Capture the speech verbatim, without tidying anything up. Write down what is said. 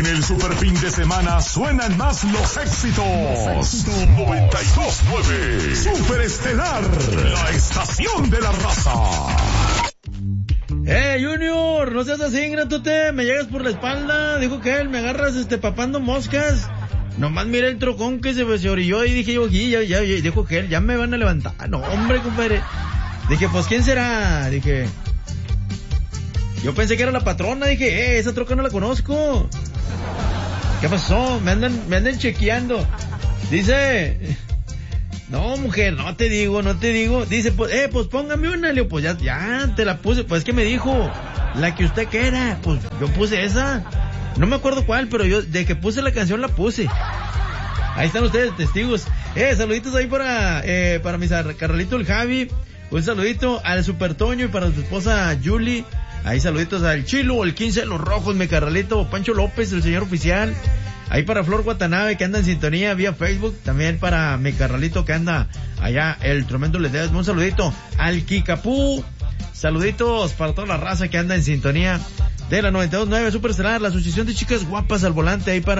En el super fin de semana suenan más los éxitos. noventa y dos nueve Super Estelar, la estación de la raza. ¡Eh, Junior! No seas así, gratote. Me llegas por la espalda. Dijo que él, me agarras este papando moscas. Nomás miré el trocón que se, se orilló y dije yo, aquí, ya, ya, ya, dijo que él, ya me van a levantar. No, hombre, compadre. Dije, pues, ¿quién será? Dije, yo pensé que era la patrona. Dije, eh, esa troca no la conozco. ¿Qué pasó? Me andan, me andan chequeando. Dice, no, mujer, no te digo, no te digo. Dice, pues, eh, pues póngame una. Le digo, pues ya, ya, te la puse. Pues es que me dijo, la que usted quiera. Pues yo puse esa. No me acuerdo cuál, pero yo, de que puse la canción, la puse. Ahí están ustedes, testigos. Eh, saluditos ahí para, eh, para mi carnalito el Javi. Un saludito al Super Toño y para su esposa Julie. Ahí saluditos al Chilo, el quince de los Rojos, mi carnalito Pancho López, el señor oficial. Ahí para Flor Watanabe, que anda en sintonía vía Facebook. También para mi carnalito que anda allá, el tremendo Ledesma. Un saludito al Kikapú. Saluditos para toda la raza que anda en sintonía de la noventa y dos nueve Super Estelar, la asociación de chicas guapas al volante. Ahí para